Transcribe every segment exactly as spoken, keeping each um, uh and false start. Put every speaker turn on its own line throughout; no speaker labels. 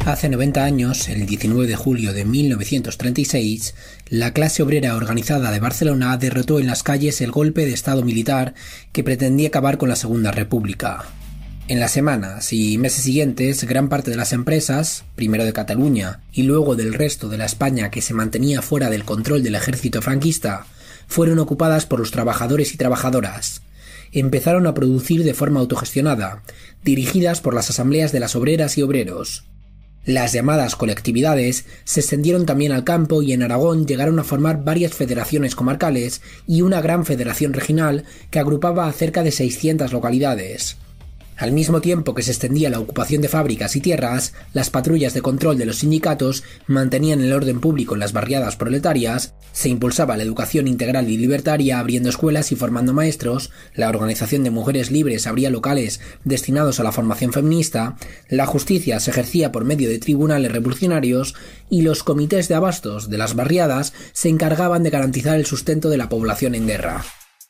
Hace noventa años, el diecinueve de julio de mil novecientos treinta y seis, la clase obrera organizada de Barcelona derrotó en las calles el golpe de estado militar que pretendía acabar con la Segunda República. En las semanas y meses siguientes, gran parte de las empresas, primero de Cataluña y luego del resto de la España que se mantenía fuera del control del ejército franquista, fueron ocupadas por los trabajadores y trabajadoras. Empezaron a producir de forma autogestionada, dirigidas por las asambleas de las obreras y obreros. Las llamadas colectividades se extendieron también al campo y en Aragón llegaron a formar varias federaciones comarcales y una gran federación regional que agrupaba a cerca de seiscientas localidades. Al mismo tiempo que se extendía la ocupación de fábricas y tierras, las patrullas de control de los sindicatos mantenían el orden público en las barriadas proletarias, se impulsaba la educación integral y libertaria abriendo escuelas y formando maestros, la organización de mujeres libres abría locales destinados a la formación feminista, la justicia se ejercía por medio de tribunales revolucionarios y los comités de abastos de las barriadas se encargaban de garantizar el sustento de la población en guerra.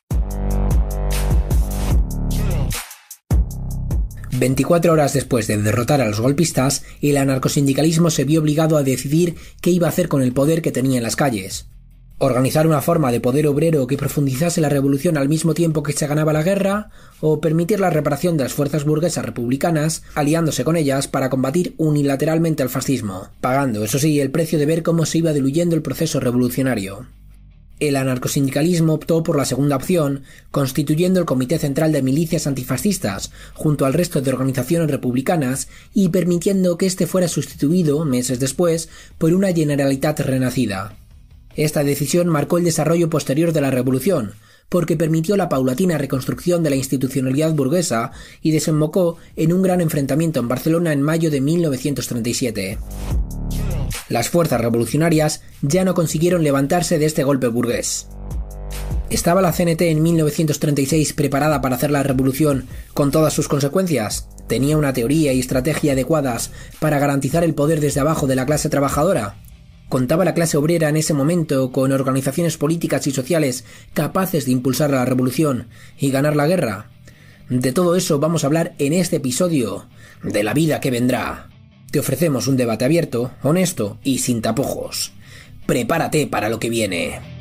veinticuatro horas después de derrotar a los golpistas, el anarcosindicalismo se vio obligado a decidir qué iba a hacer con el poder que tenía en las calles. ¿Organizar una forma de poder obrero que profundizase la revolución al mismo tiempo que se ganaba la guerra? ¿O permitir la reparación de las fuerzas burguesas republicanas, aliándose con ellas para combatir unilateralmente al fascismo, pagando, eso sí, el precio de ver cómo se iba diluyendo el proceso revolucionario? El anarcosindicalismo optó por la segunda opción, constituyendo el Comité Central de Milicias Antifascistas, junto al resto de organizaciones republicanas, y permitiendo que éste fuera sustituido, meses después, por una Generalitat renacida. Esta decisión marcó el desarrollo posterior de la revolución, porque permitió la paulatina reconstrucción de la institucionalidad burguesa y desembocó en un gran enfrentamiento en Barcelona en mayo de mil novecientos treinta y siete. Las fuerzas revolucionarias ya no consiguieron levantarse de este golpe burgués. ¿Estaba la C N T en mil novecientos treinta y seis preparada para hacer la revolución con todas sus consecuencias? ¿Tenía una teoría y estrategia adecuadas para garantizar el poder desde abajo de la clase trabajadora? ¿Contaba la clase obrera en ese momento con organizaciones políticas y sociales capaces de impulsar la revolución y ganar la guerra? De todo eso vamos a hablar en este episodio de La vida que vendrá. Te ofrecemos un debate abierto, honesto y sin tapujos. Prepárate para lo que viene.